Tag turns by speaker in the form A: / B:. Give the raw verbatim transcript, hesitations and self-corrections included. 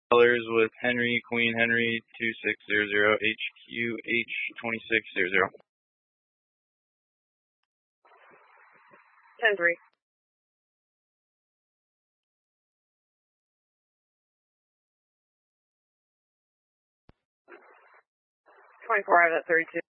A: Colors with Henry, Queen Henry, two six zero zero, H Q H two six zero zero.
B: ten three. twenty-four out of that thirty-two.